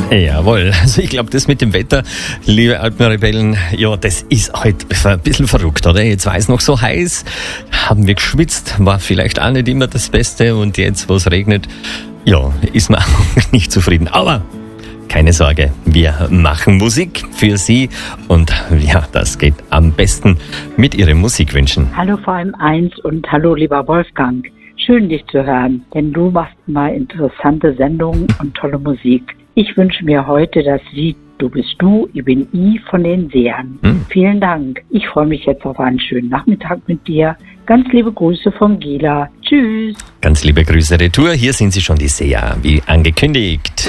Jawohl, also ich glaube, das mit dem Wetter, liebe Alpenrebellen, ja, das ist halt ein bisschen verrückt, oder? Jetzt war es noch so heiß, haben wir geschwitzt, war vielleicht auch nicht immer das Beste und jetzt, wo es regnet, ja, ist man auch nicht zufrieden. Aber keine Sorge, wir machen Musik für Sie und ja, das geht am besten mit Ihren Musikwünschen. Hallo VM1 und hallo lieber Wolfgang. Schön, dich zu hören, denn du machst mal interessante Sendungen und tolle Musik. Ich wünsche mir heute das Lied Du bist du, ich bin I von den Sehern. Vielen Dank. Ich freue mich jetzt auf einen schönen Nachmittag mit dir. Ganz liebe Grüße vom Gila. Tschüss. Ganz liebe Grüße retour. Hier sind Sie schon die Seher, wie angekündigt.